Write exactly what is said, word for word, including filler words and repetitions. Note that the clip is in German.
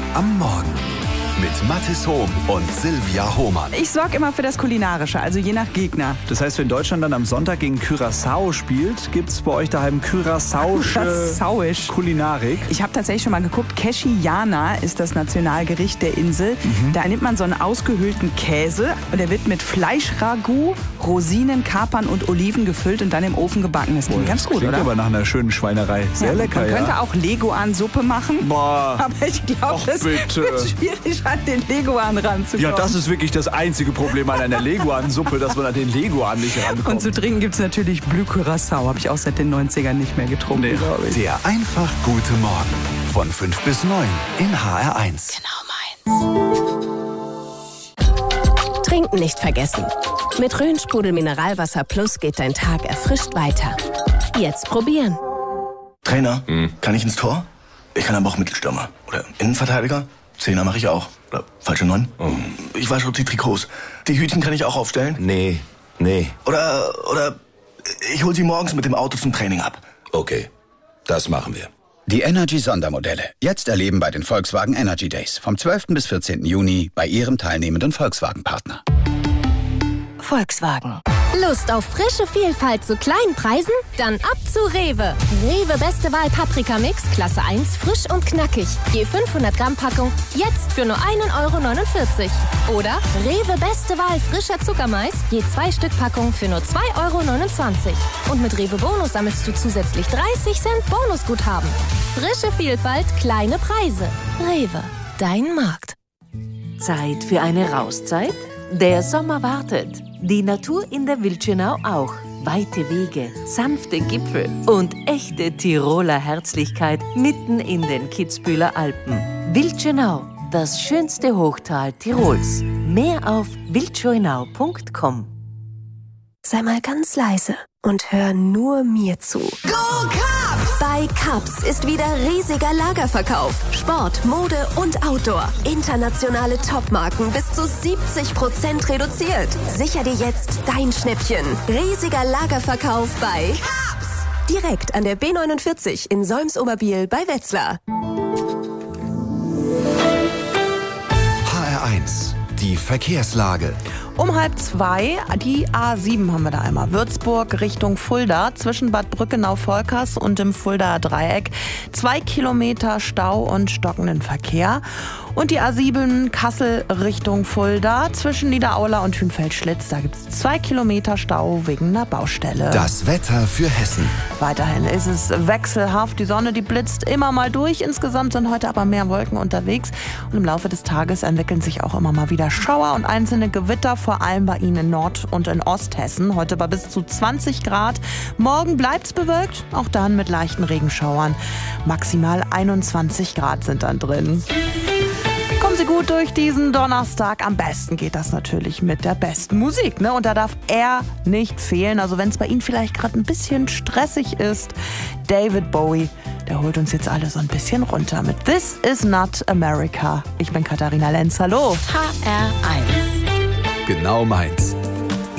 am Morgen mit Mathis Hohm und Silvia Hohmann. Ich sorge immer für das Kulinarische, also je nach Gegner. Das heißt, wenn Deutschland dann am Sonntag gegen Curaçao spielt, gibt es bei euch daheim Curaçaoische Kulinarik? Ich habe tatsächlich schon mal geguckt, Keshiana ist das Nationalgericht der Insel. Mhm. Da nimmt man so einen ausgehöhlten Käse und der wird mit Fleischragout, Rosinen, Kapern und Oliven gefüllt und dann im Ofen gebacken. Das klingt Boah, ganz das gut, klingt oder? aber nach einer schönen Schweinerei. Sehr ja, lecker, man ja. Man könnte auch Leguan-Suppe machen. Boah. Aber ich glaube, es wird schwierig, an den Leguan ranzukommen. Ja, das ist wirklich das einzige Problem an einer Leguan-Suppe, dass man an den Leguan nicht rankommt. Und zu trinken gibt es natürlich Bleu Curaçao. Habe ich auch seit den neunzigern nicht mehr getrunken, Nee. glaube ich. Der einfach gute Morgen von fünf bis neun in H R eins. Genau meins. Trinken nicht vergessen. Mit Rhön-Sprudel Mineralwasser Plus geht dein Tag erfrischt weiter. Jetzt probieren. Trainer, hm. kann ich ins Tor? Ich kann aber auch Mittelstürmer. Oder Innenverteidiger. Zehner mache ich auch. Oder falsche Neun. Oh. Ich wasche auch die Trikots. Die Hütchen kann ich auch aufstellen. Nee, nee. Oder, oder ich hol sie morgens mit dem Auto zum Training ab. Okay, das machen wir. Die Energy-Sondermodelle. Jetzt erleben bei den Volkswagen Energy Days. Vom zwölften bis vierzehnten Juni bei Ihrem teilnehmenden Volkswagen-Partner. Volkswagen. Lust auf frische Vielfalt zu kleinen Preisen? Dann ab zu Rewe. Rewe Beste Wahl Paprika-Mix, Klasse eins, frisch und knackig. Je fünfhundert Gramm Packung, jetzt für nur ein Euro neunundvierzig. Oder Rewe Beste Wahl frischer Zuckermais, je zwei Stück Packung für nur zwei Euro neunundzwanzig. Und mit Rewe Bonus sammelst du zusätzlich dreißig Cent Bonusguthaben. Frische Vielfalt, kleine Preise. Rewe, dein Markt. Zeit für eine Rauszeit? Der Sommer wartet. Die Natur in der Wildschönau auch. Weite Wege, sanfte Gipfel und echte Tiroler Herzlichkeit mitten in den Kitzbüheler Alpen. Wildschönau, das schönste Hochtal Tirols. Mehr auf wildschönau punkt com. Sei mal ganz leise und hör nur mir zu. Go Cubs! Bei Cubs ist wieder riesiger Lagerverkauf. Sport, Mode und Outdoor. Internationale Topmarken bis zu siebzig Prozent reduziert. Sicher dir jetzt dein Schnäppchen. Riesiger Lagerverkauf bei Cubs! Direkt an der B neunundvierzig in Solms-Oberbiel bei Wetzlar. H R eins. Die Verkehrslage. Um halb zwei, die A sieben haben wir da einmal. Würzburg Richtung Fulda, zwischen Bad Brückenau-Volkers und dem Fuldaer Dreieck. Zwei Kilometer Stau und stockenden Verkehr. Und die A sieben Kassel Richtung Fulda, zwischen Niederaula und Hünfeld-Schlitz. Da gibt es zwei Kilometer Stau wegen einer Baustelle. Das Wetter für Hessen. Weiterhin ist es wechselhaft. Die Sonne, die blitzt immer mal durch. Insgesamt sind heute aber mehr Wolken unterwegs. Und im Laufe des Tages entwickeln sich auch immer mal wieder Schauer und einzelne Gewitter, vor allem bei Ihnen in Nord- und in Osthessen. Heute bei bis zu zwanzig Grad. Morgen bleibt's bewölkt, auch dann mit leichten Regenschauern. Maximal einundzwanzig Grad sind dann drin. Kommen Sie gut durch diesen Donnerstag. Am besten geht das natürlich mit der besten Musik, ne? Und da darf er nicht fehlen. Also wenn es bei Ihnen vielleicht gerade ein bisschen stressig ist, David Bowie, der holt uns jetzt alle so ein bisschen runter mit This Is Not America. Ich bin Katharina Lenz. Hallo. H R eins. Genau meins.